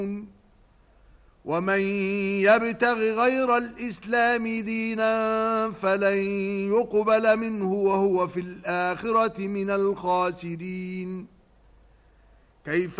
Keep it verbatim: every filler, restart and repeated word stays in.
ومن يبتغ غير الإسلام دينا فلن يقبل منه وهو في الآخرة من الخاسرين. كيف